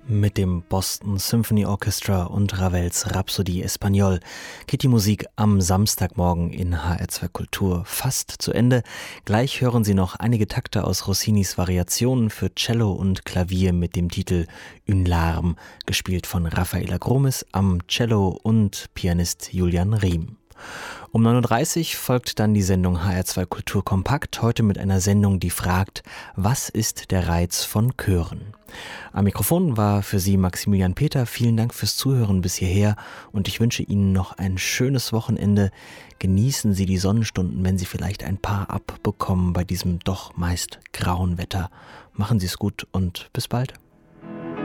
Mit dem Boston Symphony Orchestra und Ravels Rhapsodie Espagnole geht die Musik am Samstagmorgen in HR2 Kultur fast zu Ende. Gleich hören Sie noch einige Takte aus Rossinis Variationen für Cello und Klavier mit dem Titel Une Larme, gespielt von Raffaella Gromis am Cello und Pianist Julian Riem. Um 9.30 Uhr folgt dann die Sendung HR2 Kultur Kompakt, heute mit einer Sendung, die fragt, was ist der Reiz von Chören? Am Mikrofon war für Sie Maximilian Peter. Vielen Dank fürs Zuhören bis hierher und ich wünsche Ihnen noch ein schönes Wochenende. Genießen Sie die Sonnenstunden, wenn Sie vielleicht ein paar abbekommen bei diesem doch meist grauen Wetter. Machen Sie es gut und bis bald.